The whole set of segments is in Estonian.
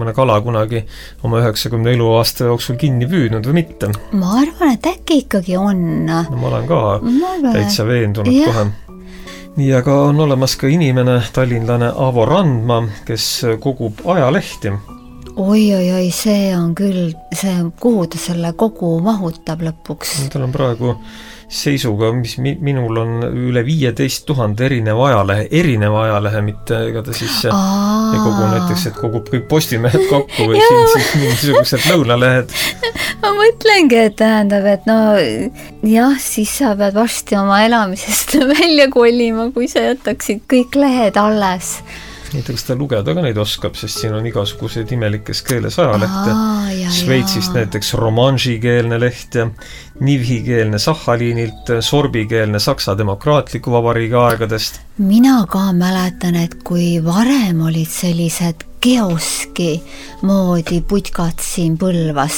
mõne kala kunagi oma 90 eluaasta jooksul kinni püüdnud või mitte. Ma arvan, et äkki ikkagi on. No, ma olen ka täitsa veendunud kohe. Nii, aga on olemas ka inimene, tallinlane Avo Randma, kes kogub ajalehti. Oi, see on küll, kuhu ta selle kogu mahutab lõpuks? Tal on praegu seisuga, mis minul on üle 15 000 erineva ajalehe, mitte ega ta siis ei kogu näiteks, et kogub kõik postimehed kokku või siin siis mingisugused lõunalehed. Ma mõtlengi, et tähendab, et no jah, siis sa pead varsti oma elamisest välja kolima, kui sa jätaksid kõik lehed alles. Näiteks ta lugeda ka neid oskab, sest siin on igasugused imelikes keeles ajalehte. Šveitsist näiteks romanžikeelne leht ja nivhikeelne Sahhaliinilt, sorbikeelne Saksa demokraatliku vabariigi aegadest. Mina ka mäletan, et kui varem olid sellised kioski moodi putkad siin Põlvas,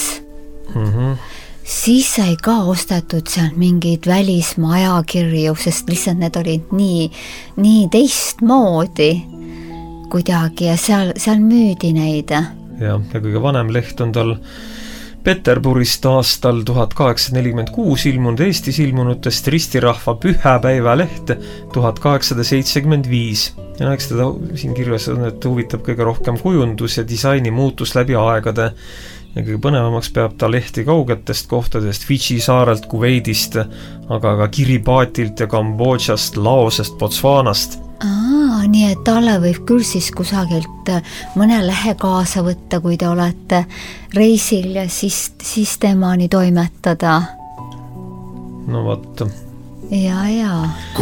siis sai ka ostetud sealt mingeid välismaa ajakirju, sest lihtsalt need olid nii teistmoodi kuidagi ja seal müüdi neid. Ja kõige vanem leht on tal Peterburist aastal 1846 ilmunud Eestis ilmunutest ristirahva pühäpäeva leht 1875. Ja eks teda siin kirjas on, et huvitab kõige rohkem kujundus ja disaini muutus läbi aegade. Ja kõige põnevamaks peab ta lehti kaugetest kohtadest Fidži saarelt, Kuveidist, aga ka Kiribatilt ja Kambodžast, Laosest, Botswanast. Nii et talle võib küll siis kusagilt mõne lehe kaasa võtta, kui te olete reisil ja siis temani toimetada. No vot. Ja.